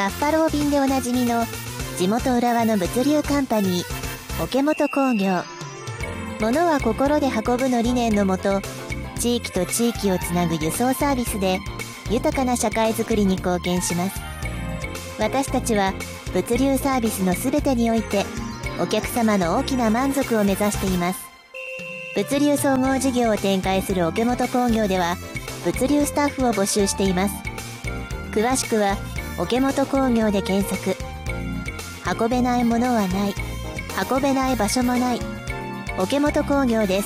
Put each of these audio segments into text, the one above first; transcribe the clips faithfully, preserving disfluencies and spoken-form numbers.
バッファロー便でおなじみの地元浦和の物流カンパニー桶本工業。物は心で運ぶの理念のもと、地域と地域をつなぐ輸送サービスで豊かな社会づくりに貢献します。私たちは物流サービスのすべてにおいてお客様の大きな満足を目指しています。物流総合事業を展開する桶本工業では物流スタッフを募集しています。詳しくは桶本工業で検索。運べないものはない、運べない場所もない、桶本工業です。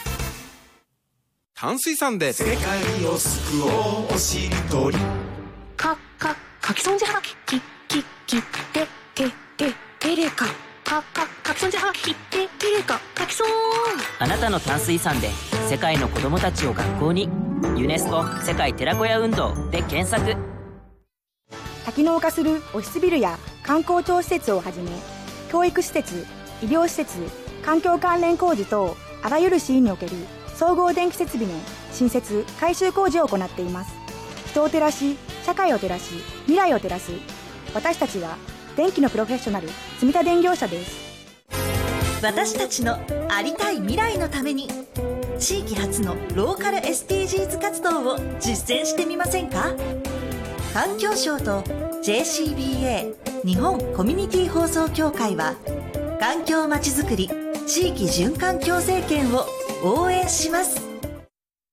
淡水さんで世界を救おうおしりとりかかかきそんじはきききててててれかかかかきそんじはきててれかかきそん。 あなたの淡水さんで世界の子どもたちを学校に。ユネスコ世界寺子屋運動で検索。 多機能化するオフィスビルや観光庁施設をはじめ、教育施設、医療施設、環境関連工事等あらゆるシーンにおける総合電気設備の新設・改修工事を行っています。人を照らし、社会を照らし、未来を照らす。私たちは電気のプロフェッショナル住田電業者です。 私たちのありたい未来のために地域発のローカル エスディージーズ 活動を実践してみませんか？環境省と ジェーシービーエー 日本コミュニティ放送協会は環境まちづくり地域循環共生圏を応援します。